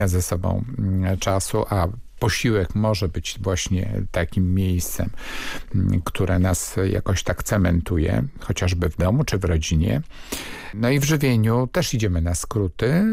ze sobą czasu, a posiłek może być właśnie takim miejscem, które nas jakoś tak cementuje, chociażby w domu czy w rodzinie. No i w żywieniu też idziemy na skróty.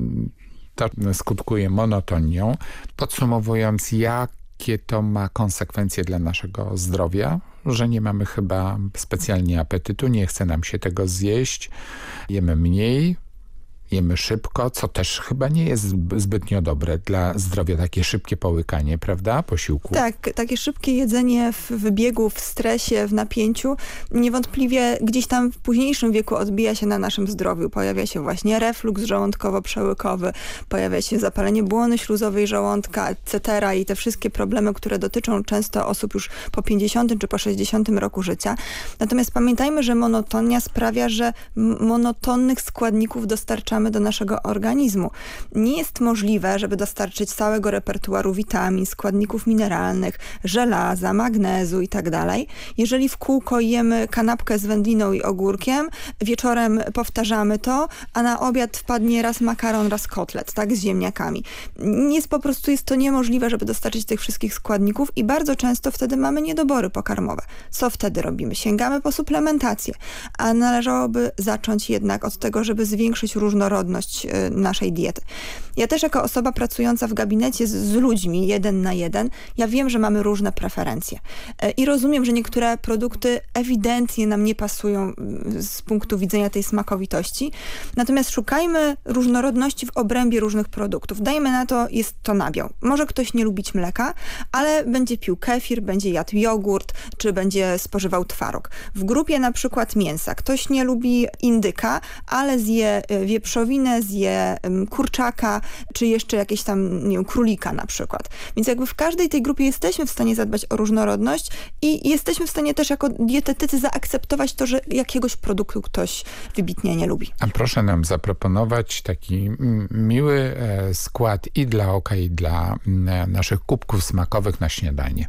To skutkuje monotonią. Podsumowując, jakie to ma konsekwencje dla naszego zdrowia, że nie mamy chyba specjalnie apetytu, nie chce nam się tego zjeść, jemy mniej, jemy szybko, co też chyba nie jest zbytnio dobre dla zdrowia, takie szybkie połykanie, prawda, posiłku. Tak, takie szybkie jedzenie w wybiegu, w stresie, w napięciu niewątpliwie gdzieś tam w późniejszym wieku odbija się na naszym zdrowiu. Pojawia się właśnie refluks żołądkowo-przełykowy, pojawia się zapalenie błony śluzowej żołądka, etc. i te wszystkie problemy, które dotyczą często osób już po 50 czy po 60 roku życia. Natomiast pamiętajmy, że monotonia sprawia, że monotonnych składników dostarczamy do naszego organizmu. Nie jest możliwe, żeby dostarczyć całego repertuaru witamin, składników mineralnych, żelaza, magnezu i tak dalej. Jeżeli w kółko jemy kanapkę z wędliną i ogórkiem, wieczorem powtarzamy to, a na obiad wpadnie raz makaron, raz kotlet, tak, z ziemniakami. Po prostu jest to niemożliwe, żeby dostarczyć tych wszystkich składników i bardzo często wtedy mamy niedobory pokarmowe. Co wtedy robimy? Sięgamy po suplementację, a należałoby zacząć jednak od tego, żeby zwiększyć różnorodność naszej diety. Ja też jako osoba pracująca w gabinecie z ludźmi 1 na 1, ja wiem, że mamy różne preferencje. I rozumiem, że niektóre produkty ewidentnie nam nie pasują z punktu widzenia tej smakowitości. Natomiast szukajmy różnorodności w obrębie różnych produktów. Dajmy na to, jest to nabiał. Może ktoś nie lubić mleka, ale będzie pił kefir, będzie jadł jogurt, czy będzie spożywał twaróg. W grupie na przykład mięsa. Ktoś nie lubi indyka, ale zje wieprzowinę, zje kurczaka, czy jeszcze jakieś tam, nie wiem, królika na przykład. Więc jakby w każdej tej grupie jesteśmy w stanie zadbać o różnorodność i jesteśmy w stanie też jako dietetycy zaakceptować to, że jakiegoś produktu ktoś wybitnie nie lubi. A proszę nam zaproponować taki miły skład i dla oka, i dla naszych kubków smakowych na śniadanie.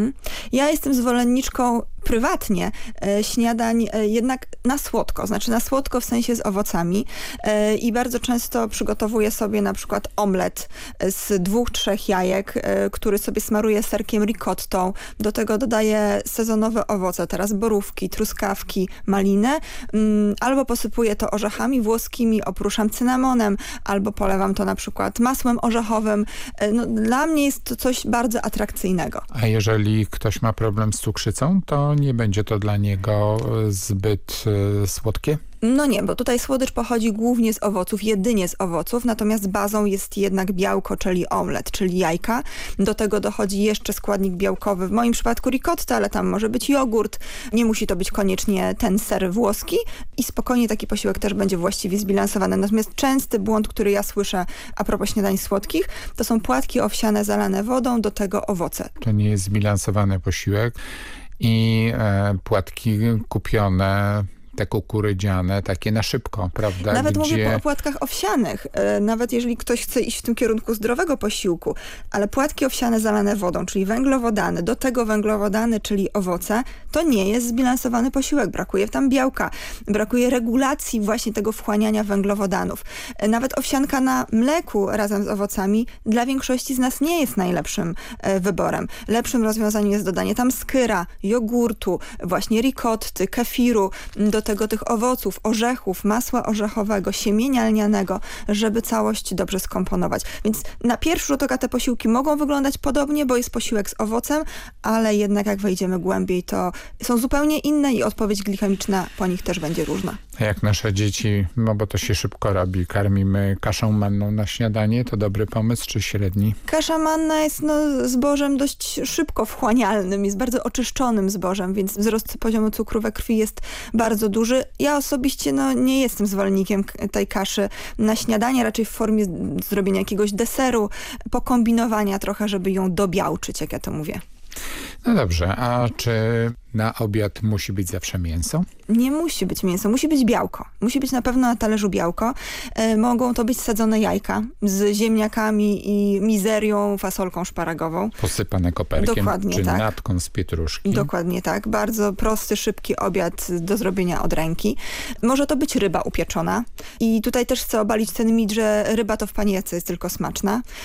Ja jestem zwolenniczką prywatnie śniadań jednak na słodko, znaczy na słodko w sensie z owocami i bardzo często przygotowuję sobie na przykład omlet z 2-3 jajek, który sobie smaruję serkiem ricottą, do tego dodaję sezonowe owoce, teraz borówki, truskawki, malinę, albo posypuję to orzechami włoskimi, opruszam cynamonem, albo polewam to na przykład masłem orzechowym. No, dla mnie jest to coś bardzo atrakcyjnego. A jeżeli ktoś ma problem z cukrzycą, to nie będzie to dla niego zbyt słodkie? No nie, bo tutaj słodycz pochodzi głównie z owoców, jedynie z owoców, natomiast bazą jest jednak białko, czyli omlet, czyli jajka. Do tego dochodzi jeszcze składnik białkowy, w moim przypadku ricotta, ale tam może być jogurt. Nie musi to być koniecznie ten ser włoski i spokojnie taki posiłek też będzie właściwie zbilansowany. Natomiast częsty błąd, który ja słyszę a propos śniadań słodkich, to są płatki owsiane zalane wodą, do tego owoce. To nie jest zbilansowany posiłek i płatki kupione, te kukurydziane, takie na szybko, prawda? Nawet mówię o płatkach owsianych. Nawet jeżeli ktoś chce iść w tym kierunku zdrowego posiłku, ale płatki owsiane zalane wodą, czyli węglowodany, do tego węglowodany, czyli owoce, to nie jest zbilansowany posiłek. Brakuje tam białka, brakuje regulacji właśnie tego wchłaniania węglowodanów. Nawet owsianka na mleku razem z owocami dla większości z nas nie jest najlepszym wyborem. Lepszym rozwiązaniem jest dodanie tam skyra, jogurtu, właśnie ricotty, kefiru, do tego tych owoców, orzechów, masła orzechowego, siemienia lnianego, żeby całość dobrze skomponować. Więc na pierwszy rzut oka te posiłki mogą wyglądać podobnie, bo jest posiłek z owocem, ale jednak jak wejdziemy głębiej, to są zupełnie inne i odpowiedź glikemiczna po nich też będzie różna. A jak nasze dzieci, no bo to się szybko robi, karmimy kaszą manną na śniadanie, to dobry pomysł czy średni? Kasza manna jest zbożem dość szybko wchłanialnym, jest bardzo oczyszczonym zbożem, więc wzrost poziomu cukru we krwi jest bardzo duży. Ja osobiście nie jestem zwolennikiem tej kaszy na śniadanie, raczej w formie zrobienia jakiegoś deseru, pokombinowania trochę, żeby ją dobiałczyć, jak ja to mówię. No dobrze, a czy na obiad musi być zawsze mięso? Nie musi być mięso, musi być białko. Musi być na pewno na talerzu białko. Mogą to być sadzone jajka z ziemniakami i mizerią, fasolką szparagową. Posypane koperkiem, Dokładnie czy tak. natką z pietruszki? Dokładnie tak. Bardzo prosty, szybki obiad do zrobienia od ręki. Może to być ryba upieczona. I tutaj też chcę obalić ten mit, że ryba to w panience jest tylko smaczna.